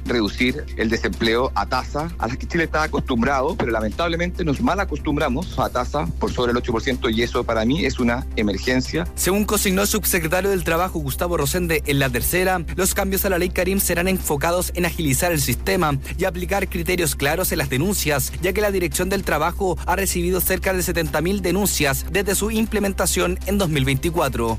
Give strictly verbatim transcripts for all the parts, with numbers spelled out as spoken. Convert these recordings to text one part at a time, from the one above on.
reducir el desempleo a tasa a las que Chile está acostumbrado, pero lamentablemente nos mal acostumbramos a tasa por sobre el ocho por ciento y eso para mí es una emergencia. Según consignó el subsecretario del Trabajo Gustavo Rosende en La Tercera, los cambios a la ley Karim serán enfocados en agilizar el sistema y aplicar criterios claros en las denuncias, ya que la Dirección del Trabajo ha recibido cerca de setenta mil denuncias desde su implementación en dos mil veinticuatro.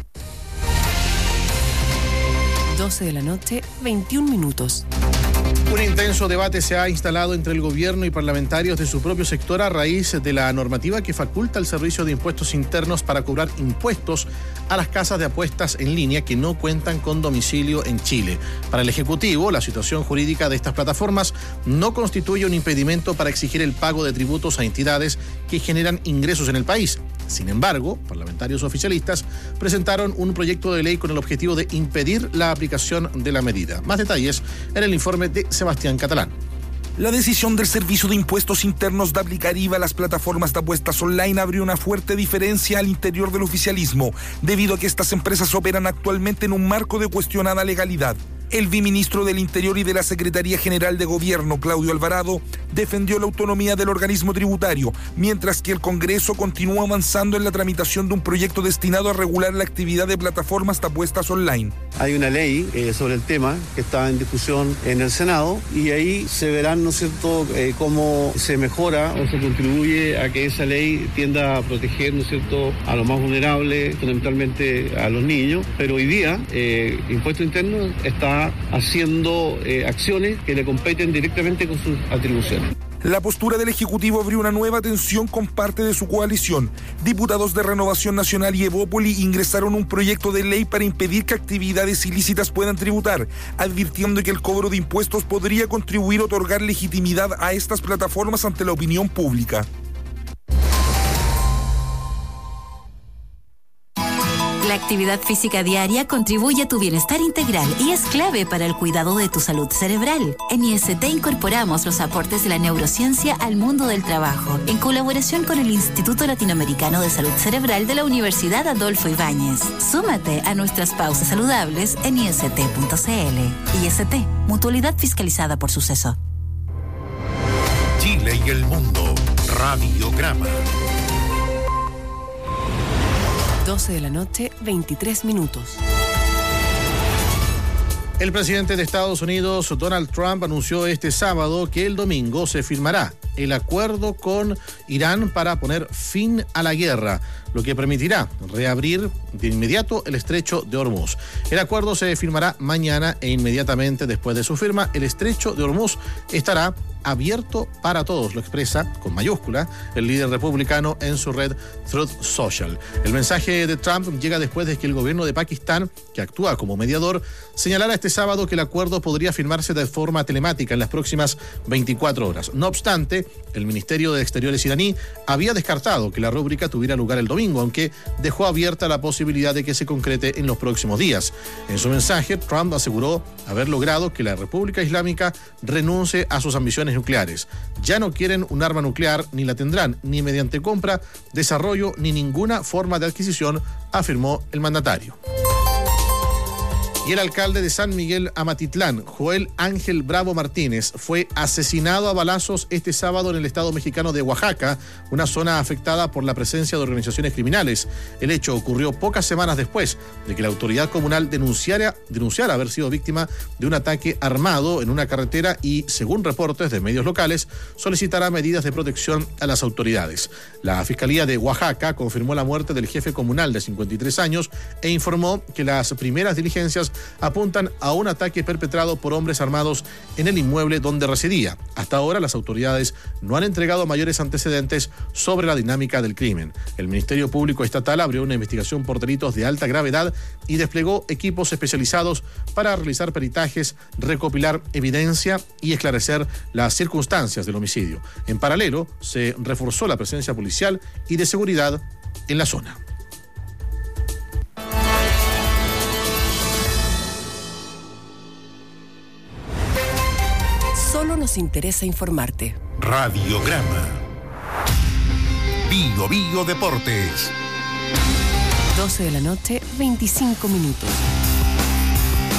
doce de la noche, veintiún minutos. Un intenso debate se ha instalado entre el gobierno y parlamentarios de su propio sector a raíz de la normativa que faculta al Servicio de Impuestos Internos para cobrar impuestos a las casas de apuestas en línea que no cuentan con domicilio en Chile. Para el Ejecutivo, la situación jurídica de estas plataformas no constituye un impedimento para exigir el pago de tributos a entidades que generan ingresos en el país. Sin embargo, parlamentarios oficialistas presentaron un proyecto de ley con el objetivo de impedir la aplicación de la medida. Más detalles en el informe de Sebastián Catalán. La decisión del Servicio de Impuestos Internos de aplicar I V A a las plataformas de apuestas online abrió una fuerte diferencia al interior del oficialismo, debido a que estas empresas operan actualmente en un marco de cuestionada legalidad. El viceministro del Interior y de la Secretaría General de Gobierno, Claudio Alvarado, defendió la autonomía del organismo tributario, mientras que el Congreso continúa avanzando en la tramitación de un proyecto destinado a regular la actividad de plataformas de apuestas online. Hay una ley eh, sobre el tema que está en discusión en el Senado y ahí se verán, ¿no es cierto?, eh, cómo se mejora o se contribuye a que esa ley tienda a proteger, ¿no es cierto?, a los más vulnerables, fundamentalmente a los niños. Pero hoy día, eh, Impuesto Interno está haciendo eh, acciones que le competen directamente con sus atribuciones. La postura del Ejecutivo abrió una nueva tensión con parte de su coalición. Diputados de Renovación Nacional y Evópoli ingresaron un proyecto de ley para impedir que actividades ilícitas puedan tributar, advirtiendo que el cobro de impuestos podría contribuir a otorgar legitimidad a estas plataformas ante la opinión pública. La actividad física diaria contribuye a tu bienestar integral y es clave para el cuidado de tu salud cerebral. En I S T incorporamos los aportes de la neurociencia al mundo del trabajo, en colaboración con el Instituto Latinoamericano de Salud Cerebral de la Universidad Adolfo Ibáñez. Súmate a nuestras pausas saludables en I S T punto C L. I S T, mutualidad fiscalizada por Suceso. Chile y el mundo, Radiograma. doce de la noche, veintitrés minutos. El presidente de Estados Unidos, Donald Trump, anunció este sábado que el domingo se firmará el acuerdo con Irán para poner fin a la guerra, lo que permitirá reabrir de inmediato el estrecho de Hormuz. El acuerdo se firmará mañana e inmediatamente después de su firma, el estrecho de Hormuz estará abierto para todos, lo expresa con mayúscula el líder republicano en su red Truth Social. El mensaje de Trump llega después de que el gobierno de Pakistán, que actúa como mediador, señalara este sábado que el acuerdo podría firmarse de forma telemática en las próximas veinticuatro horas. No obstante, el Ministerio de Exteriores iraní había descartado que la rúbrica tuviera lugar el domingo, aunque dejó abierta la posibilidad de que se concrete en los próximos días. En su mensaje, Trump aseguró haber logrado que la República Islámica renuncie a sus ambiciones nucleares. Ya no quieren un arma nuclear, ni la tendrán, ni mediante compra, desarrollo, ni ninguna forma de adquisición, afirmó el mandatario. Y el alcalde de San Miguel Amatitlán, Joel Ángel Bravo Martínez, fue asesinado a balazos este sábado en el estado mexicano de Oaxaca, una zona afectada por la presencia de organizaciones criminales. El hecho ocurrió pocas semanas después de que la autoridad comunal denunciara, denunciara haber sido víctima de un ataque armado en una carretera y, según reportes de medios locales, solicitará medidas de protección a las autoridades. La Fiscalía de Oaxaca confirmó la muerte del jefe comunal de cincuenta y tres años e informó que las primeras diligencias apuntan a un ataque perpetrado por hombres armados en el inmueble donde residía. Hasta ahora las autoridades no han entregado mayores antecedentes sobre la dinámica del crimen. El Ministerio Público Estatal abrió una investigación por delitos de alta gravedad y desplegó equipos especializados para realizar peritajes, recopilar evidencia y esclarecer las circunstancias del homicidio. En paralelo, se reforzó la presencia policial y de seguridad en la zona. Solo nos interesa informarte. Radiograma. Bio Bio Deportes. doce de la noche, veinticinco minutos.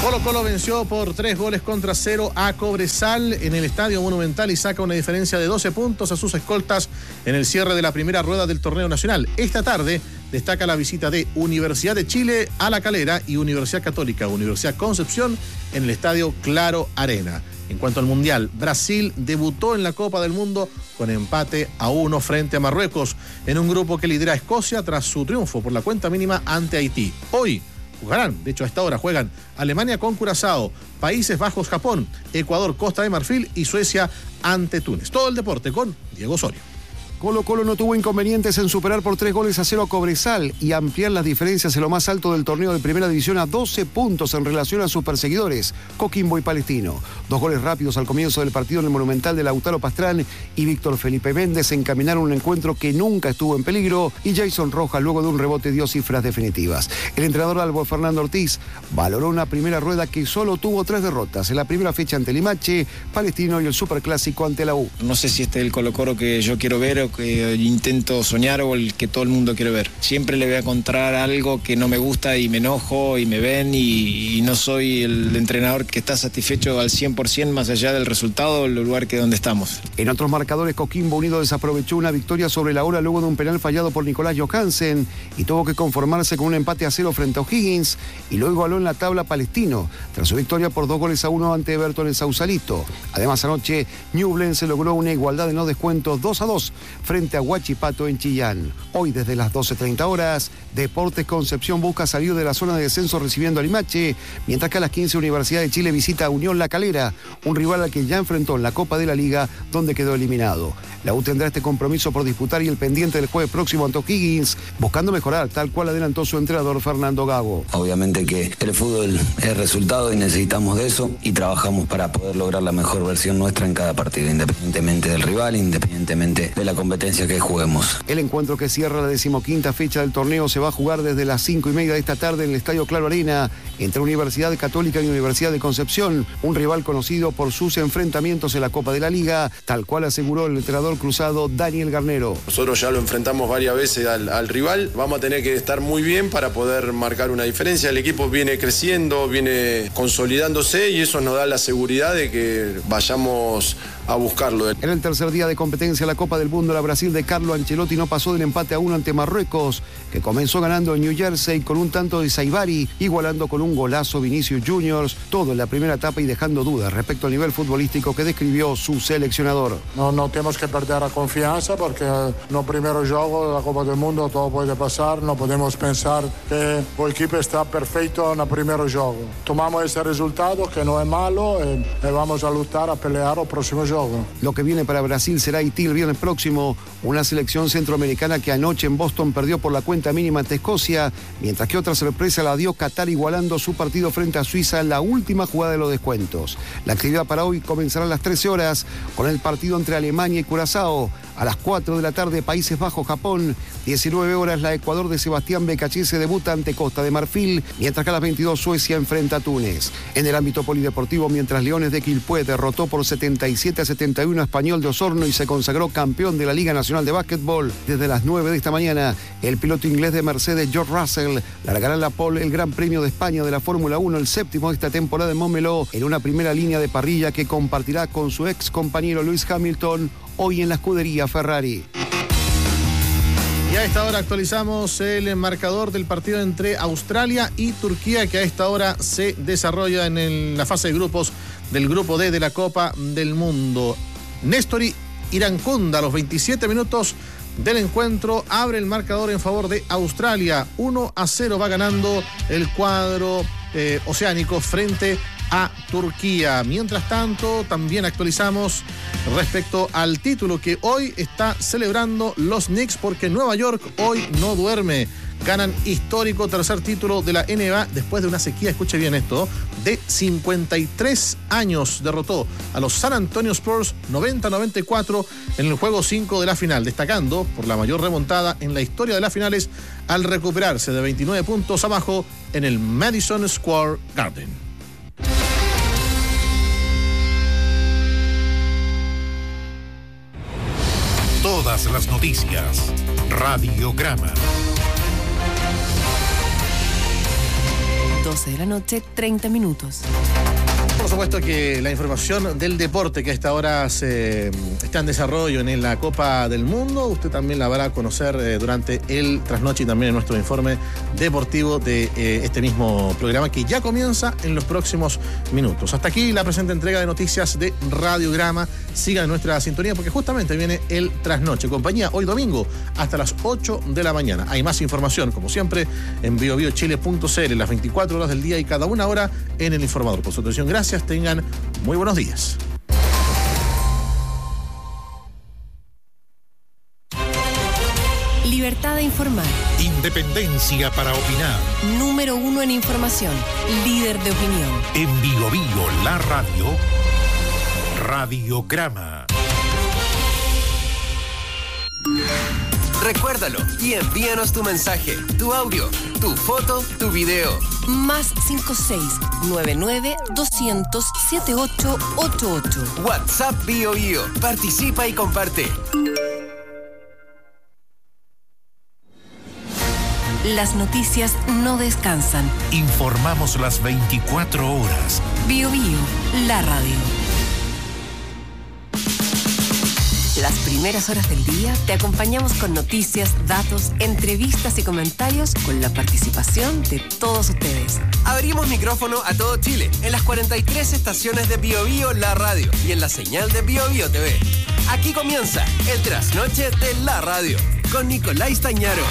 Colo Colo venció por tres goles contra cero a Cobresal en el Estadio Monumental y saca una diferencia de doce puntos a sus escoltas en el cierre de la primera rueda del torneo nacional. Esta tarde destaca la visita de Universidad de Chile a La Calera y Universidad Católica, Universidad Concepción en el Estadio Claro Arena. En cuanto al Mundial, Brasil debutó en la Copa del Mundo con empate a uno frente a Marruecos en un grupo que lidera Escocia tras su triunfo por la cuenta mínima ante Haití. Hoy jugarán, de hecho a esta hora juegan Alemania con Curazao, Países Bajos, Japón, Ecuador, Costa de Marfil y Suecia ante Túnez. Todo el deporte con Diego Osorio. Colo Colo no tuvo inconvenientes en superar por tres goles a cero a Cobresal y ampliar las diferencias en lo más alto del torneo de Primera División a doce puntos en relación a sus perseguidores, Coquimbo y Palestino. Dos goles rápidos al comienzo del partido en el Monumental de Lautaro Pastrán y Víctor Felipe Méndez encaminaron un encuentro que nunca estuvo en peligro y Jason Rojas luego de un rebote dio cifras definitivas. El entrenador Albo Fernando Ortiz valoró una primera rueda que solo tuvo tres derrotas, en la primera fecha ante Limache, Palestino y el Superclásico ante la U. No sé si este es el Colo Colo que yo quiero ver o que intento soñar o el que todo el mundo quiere ver. Siempre le voy a encontrar algo que no me gusta y me enojo y me ven y, y no soy el entrenador que está satisfecho al cien por ciento más allá del resultado o el lugar que donde estamos. En otros marcadores, Coquimbo Unido desaprovechó una victoria sobre la hora luego de un penal fallado por Nicolás Johansen y tuvo que conformarse con un empate a cero frente a O'Higgins y luego aló en la tabla Palestino tras su victoria por dos goles a uno ante Everton en Sausalito. Además, anoche Ñublense logró una igualdad en los descuentos dos a dos frente a Huachipato en Chillán. Hoy desde las doce treinta horas, Deportes Concepción busca salir de la zona de descenso recibiendo a Limache, mientras que a las quince Universidad de Chile visita a Unión La Calera, un rival al que ya enfrentó en la Copa de la Liga, donde quedó eliminado. La U tendrá este compromiso por disputar y el pendiente del jueves próximo ante O'Higgins, buscando mejorar, tal cual adelantó su entrenador Fernando Gago. Obviamente que el fútbol es resultado y necesitamos de eso y trabajamos para poder lograr la mejor versión nuestra en cada partido, independientemente del rival, independientemente de la competencia que juguemos. El encuentro que cierra la decimoquinta fecha del torneo se va a jugar desde las cinco y media de esta tarde en el Estadio Claro Arena entre Universidad Católica y Universidad de Concepción, un rival conocido por sus enfrentamientos en la Copa de la Liga, tal cual aseguró el entrenador cruzado Daniel Garnero. Nosotros ya lo enfrentamos varias veces al, al rival, vamos a tener que estar muy bien para poder marcar una diferencia. El equipo viene creciendo, viene consolidándose y eso nos da la seguridad de que vayamos a buscarlo. En el tercer día de competencia la Copa del Mundo, la Brasil de Carlo Ancelotti no pasó del empate a uno ante Marruecos, que comenzó ganando en New Jersey con un tanto de Saibari, igualando con un golazo Vinicius Juniors, todo en la primera etapa y dejando dudas respecto al nivel futbolístico que describió su seleccionador. No, no tenemos que perder la confianza porque no primero juego, la Copa del Mundo, todo puede pasar, no podemos pensar que el equipo está perfecto en el primer juego. Tomamos ese resultado que no es malo y, y vamos a luchar, a pelear el próximo juego. Lo que viene para Brasil será Haití el viernes próximo, una selección centroamericana que anoche en Boston perdió por la cuenta mínima ante Escocia, mientras que otra sorpresa la dio Qatar igualando su partido frente a Suiza en la última jugada de los descuentos. La actividad para hoy comenzará a las trece horas con el partido entre Alemania y Curazao. A las cuatro de la tarde Países Bajos, Japón. diecinueve horas la Ecuador de Sebastián Becachese debuta ante Costa de Marfil, mientras que a las veintidós Suecia enfrenta a Túnez. En el ámbito polideportivo, mientras Leones de Quilpué derrotó por setenta y siete a setenta y uno a Español de Osorno y se consagró campeón de la Liga Nacional de Básquetbol, desde las nueve de esta mañana, el piloto inglés de Mercedes, George Russell, largará en la pole el Gran Premio de España de la Fórmula uno, el séptimo de esta temporada en Montmeló, en una primera línea de parrilla que compartirá con su ex compañero Lewis Hamilton, hoy en la escudería Ferrari. Y a esta hora actualizamos el marcador del partido entre Australia y Turquía, que a esta hora se desarrolla en el, la fase de grupos del grupo D de la Copa del Mundo. Néstori Irankunda, a los veintisiete minutos del encuentro, abre el marcador en favor de Australia. uno a cero va ganando el cuadro eh, oceánico frente a Turquía. Mientras tanto, también actualizamos respecto al título que hoy está celebrando los Knicks, porque Nueva York hoy no duerme. Ganan histórico tercer título de la N B A después de una sequía, escuche bien esto, de cincuenta y tres años. Derrotó a los San Antonio Spurs noventa a noventa y cuatro en el juego cinco de la final, destacando por la mayor remontada en la historia de las finales al recuperarse de veintinueve puntos abajo en el Madison Square Garden. Todas las noticias. Radiograma. doce de la noche, treinta minutos. Por supuesto que la información del deporte que a esta hora se, está en desarrollo en la Copa del Mundo, usted también la va a conocer eh, durante el trasnoche y también en nuestro informe deportivo de eh, este mismo programa que ya comienza en los próximos minutos. Hasta aquí la presente entrega de noticias de Radiograma. Sigan nuestra sintonía porque justamente viene el trasnoche. Compañía hoy domingo hasta las ocho de la mañana. Hay más información, como siempre, en bio bio chile punto c l, las veinticuatro horas del día y cada una hora en el informador. Por su atención, gracias. Tengan muy buenos días. Libertad de informar. Independencia para opinar. Número uno en información. Líder de opinión. En Bio Bio, la radio. Radiograma. Recuérdalo y envíanos tu mensaje, tu audio, tu foto, tu video. Más cinco seis nueve nueve doscientos setenta y ocho ochenta y ocho. WhatsApp Bio Bio. Participa y comparte. Las noticias no descansan. Informamos las veinticuatro horas. Bio Bio, la radio. Las primeras horas del día te acompañamos con noticias, datos, entrevistas y comentarios con la participación de todos ustedes. Abrimos micrófono a todo Chile en las cuarenta y tres estaciones de Bio Bio, la radio y en la señal de Bio Bio T V. Aquí comienza el trasnoche de la radio con Nicolás Tañaro.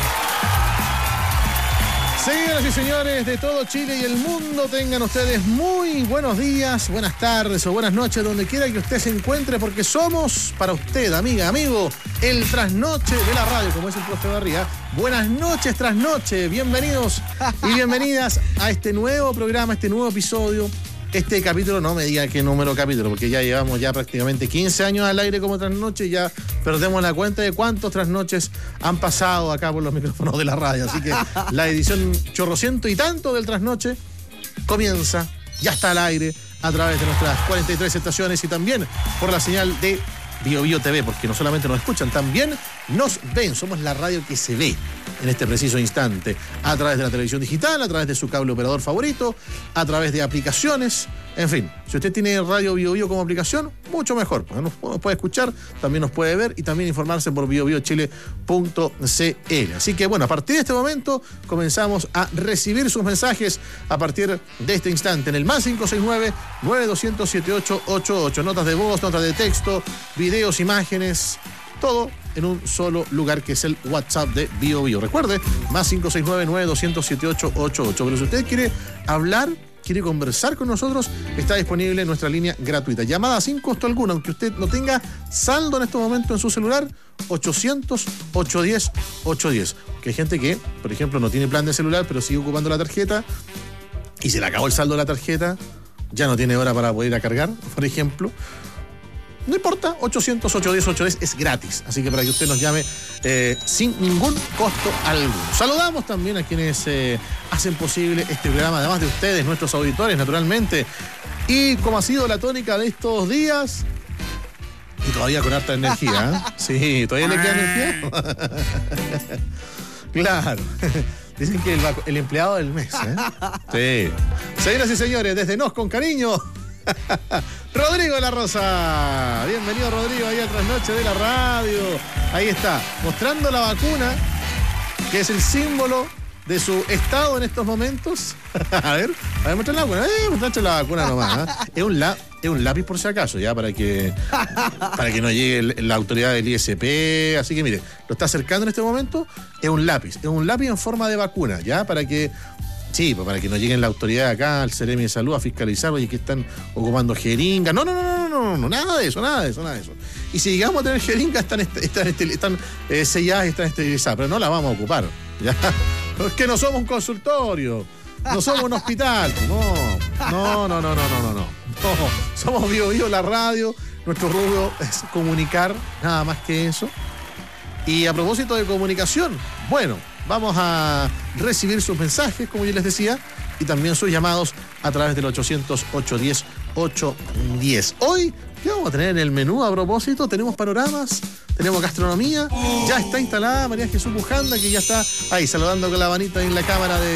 Señoras y señores de todo Chile y el mundo, tengan ustedes muy buenos días, buenas tardes o buenas noches, donde quiera que usted se encuentre, porque somos para usted, amiga, amigo, el trasnoche de la radio, como es el profe Barría. Buenas noches, trasnoche, bienvenidos y bienvenidas a este nuevo programa, este nuevo episodio. Este capítulo, no me diga qué número capítulo, porque ya llevamos ya prácticamente quince años al aire como trasnoche y ya perdemos la cuenta de cuántos trasnoches han pasado acá por los micrófonos de la radio. Así que la edición chorrociento y tanto del trasnoche comienza, ya está al aire a través de nuestras cuarenta y tres estaciones y también por la señal de Bio Bio T V, porque no solamente nos escuchan, también nos ven. Somos la radio que se ve en este preciso instante, a través de la televisión digital, a través de su cable operador favorito, a través de aplicaciones, en fin. Si usted tiene Radio Bio Bio como aplicación, mucho mejor, porque nos puede escuchar, también nos puede ver y también informarse por bio bio chile punto c l. Así que bueno, a partir de este momento comenzamos a recibir sus mensajes a partir de este instante en el más cinco seis nueve nueve dos cero cero siete ocho ocho ocho. Notas de voz, notas de texto, videos, imágenes, todo en un solo lugar que es el WhatsApp de Bio Bio. Recuerde, más cinco seis nueve nueve dos cero cero siete ocho ocho ocho. Pero si usted quiere hablar, quiere conversar con nosotros, está disponible nuestra línea gratuita. Llamada sin costo alguno, aunque usted no tenga saldo en este momento en su celular, ochocientos, ochocientos diez, ochocientos diez. Que hay gente que, por ejemplo, no tiene plan de celular, pero sigue ocupando la tarjeta y se le acabó el saldo de la tarjeta, ya no tiene hora para poder ir a cargar, por ejemplo. No importa, ochocientos, ochocientos diez, ochocientos diez es gratis, así que para que usted nos llame eh, sin ningún costo alguno. Saludamos también a quienes eh, hacen posible este programa, además de ustedes, nuestros auditores, naturalmente. Y como ha sido la tónica de estos días, y todavía con harta energía, ¿eh? Sí, todavía le queda energía. Claro. Dicen que el, el empleado del mes, ¿eh? Sí. Señoras y señores, desde Nos con Cariño, Rodrigo de la Rosa. Bienvenido, Rodrigo, ahí al trasnoche de la radio. Ahí está, mostrando la vacuna, que es el símbolo de su estado en estos momentos. A ver, a ver, muestra la vacuna. Eh, muestra la vacuna nomás. ¿eh? Es un la, es un lápiz por si acaso, ya, para que para que no llegue el, la autoridad del I S P. Así que mire, lo está acercando en este momento. Es un lápiz, es un lápiz en forma de vacuna, ya, para que sí, pues para que no lleguen la autoridad acá, al Ceremi de Salud, a fiscalizar, oye, que están ocupando jeringas. No, no, no, no, no, no, no, nada de eso, nada de eso, nada de eso. Y si llegamos a tener jeringas, están, están, están, están eh, selladas y están esterilizadas, pero no las vamos a ocupar, ¿ya? Es que no somos un consultorio, no somos un hospital, no, no, no, no, no, no, no, no. No, somos Bio Bio, la radio, nuestro rubro es comunicar, nada más que eso. Y a propósito de comunicación, bueno, vamos a recibir sus mensajes, como yo les decía, y también sus llamados a través del ochocientos, ochocientos diez, ochocientos diez. Hoy, ¿qué vamos a tener en el menú a propósito? Tenemos panoramas, tenemos gastronomía, ya está instalada María Jesús Bujanda, que ya está ahí saludando con la manita en la cámara de,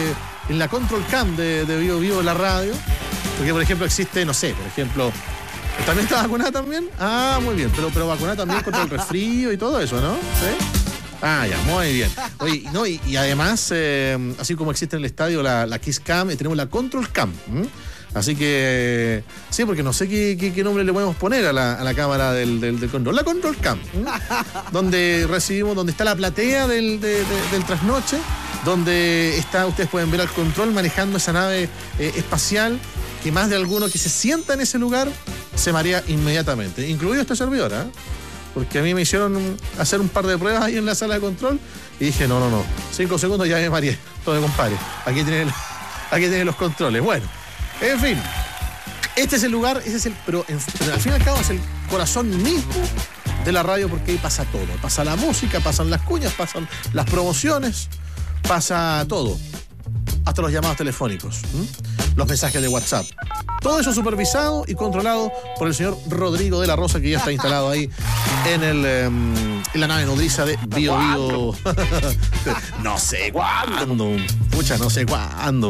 en la Control Cam de, de Bio Bio la radio. Porque, por ejemplo, existe, no sé, por ejemplo, ¿también está vacunada también? Ah, muy bien, pero, pero vacunada también contra el resfrío y todo eso, ¿no? ¿Sí? Ah, ya, muy bien. Oye, no, y, y además, eh, así como existe en el estadio la, la Kiss Cam, eh, tenemos la Control Cam. ¿m? Así que, sí, porque no sé qué, qué, qué nombre le podemos poner a la, a la cámara del, del, del control. La Control Cam, ¿m? donde recibimos, donde está la platea del, de, de, del trasnoche, donde está, ustedes pueden ver al control manejando esa nave eh, espacial, que más de alguno que se sienta en ese lugar se marea inmediatamente, incluido este servidor, ¿eh? Porque a mí me hicieron hacer un par de pruebas ahí en la sala de control y dije, no, no, no, cinco segundos ya me mareé, todo me compadre. Aquí tienen, aquí tienen los controles. Bueno, en fin, este es el lugar, ese es el, pero, en, pero al fin y al cabo es el corazón mismo de la radio, porque ahí pasa todo. Pasa la música, pasan las cuñas, pasan las promociones, pasa todo. Hasta los llamados telefónicos, ¿m? los mensajes de WhatsApp. Todo eso supervisado y controlado por el señor Rodrigo de la Rosa, que ya está instalado ahí en el um, en la nave nodriza de Bio Bio. No sé cuándo. Pucha, no sé cuándo.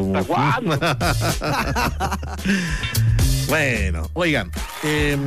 Bueno, oigan. Eh,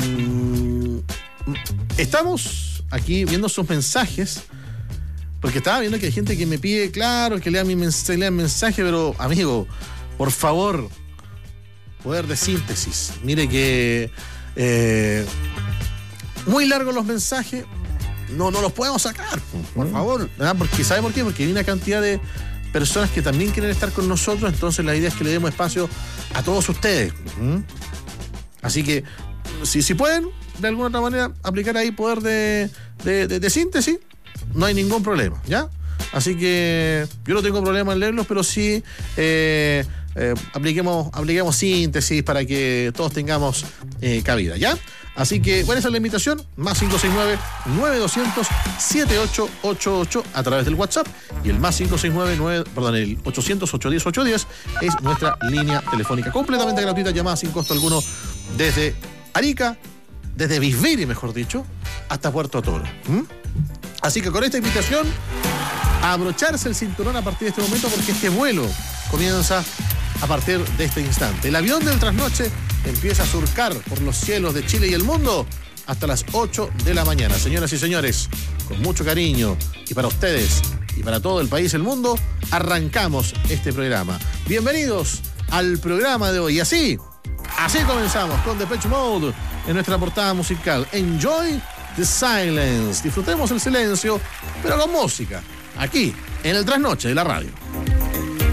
estamos aquí viendo sus mensajes. Porque estaba viendo que hay gente que me pide, claro, que lea mi mens- lea mensaje, pero, amigo, por favor, poder de síntesis. Mire que eh, muy largos los mensajes, no, no los podemos sacar, por favor. ¿Verdad? Porque, ¿sabe por qué? Porque hay una cantidad de personas que también quieren estar con nosotros, entonces la idea es que le demos espacio a todos ustedes. ¿Mm? Así que, si, si pueden, de alguna otra manera, aplicar ahí poder de, de, de, de síntesis, no hay ningún problema, ¿ya? Así que yo no tengo problema en leerlos, pero sí eh, eh, apliquemos, apliquemos síntesis para que todos tengamos eh, cabida, ¿ya? Así que, bueno, esa es la invitación, más cinco seis nueve, nueve dos cero cero, siete ocho ocho ocho a través del WhatsApp, y el más cinco seis nueve, nueve, perdón, el ochocientos, ochocientos diez, ochocientos diez es nuestra línea telefónica completamente gratuita, llamada sin costo alguno desde Arica, desde Bisbiri, mejor dicho, hasta Puerto Toro. ¿Mm? Así que con esta invitación, a abrocharse el cinturón a partir de este momento, porque este vuelo comienza a partir de este instante. El avión del trasnoche empieza a surcar por los cielos de Chile y el mundo hasta las ocho de la mañana. Señoras y señores, con mucho cariño y para ustedes y para todo el país y el mundo, arrancamos este programa. Bienvenidos al programa de hoy. Y así, así comenzamos con Depeche Mode en nuestra portada musical. Enjoy the silence. Disfrutemos el silencio, pero con música, aquí en el Trasnoche de la radio.